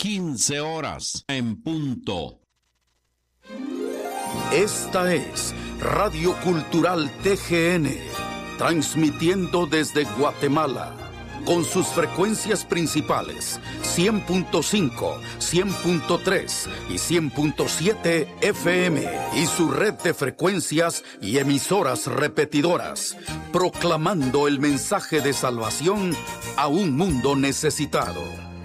15 horas en punto. Esta es Radio Cultural TGN, transmitiendo desde Guatemala, con sus frecuencias principales 100.5, 100.3 y 100.7 FM y su red de frecuencias y emisoras repetidoras, proclamando el mensaje de salvación a un mundo necesitado.